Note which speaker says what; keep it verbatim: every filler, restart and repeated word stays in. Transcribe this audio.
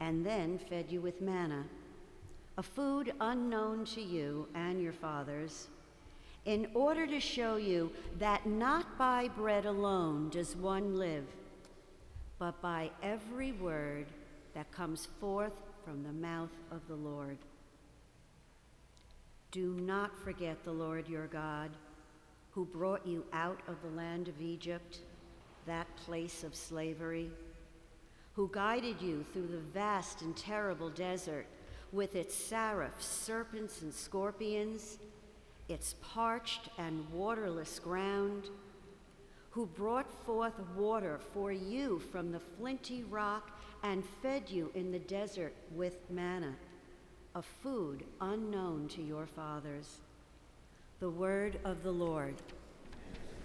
Speaker 1: and then fed you with manna, a food unknown to you and your fathers, in order to show you that not by bread alone does one live, but by every word that comes forth from the mouth of the Lord. Do not forget the Lord your God, who brought you out of the land of Egypt, that place of slavery, who guided you through the vast and terrible desert with its seraphs, serpents, and scorpions, its parched and waterless ground, who brought forth water for you from the flinty rock and fed you in the desert with manna, a food unknown to your fathers. The word of the Lord.